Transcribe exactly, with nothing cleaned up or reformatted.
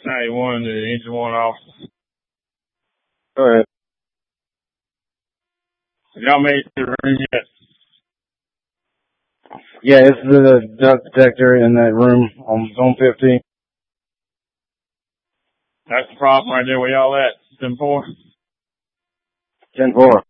ninety-one, the engine one off. Go ahead. Y'all made the room yet? Yeah, it's the duct detector in that room on zone fifteen. That's the problem right there where y'all at, ten four? ten four.